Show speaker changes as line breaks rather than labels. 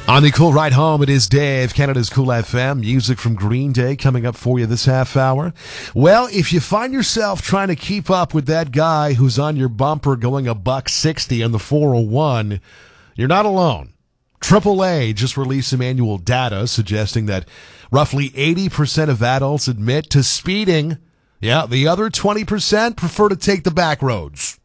On the Cool Ride Home, it is Dave, Canada's Cool FM. Music from Green Day coming up for you this half hour. Well, if you find yourself trying to keep up with that guy who's on your bumper going $1.60 on the 401, you're not alone. AAA just released some annual data suggesting that roughly 80% of adults admit to speeding. Yeah, the other 20% prefer to take the back roads.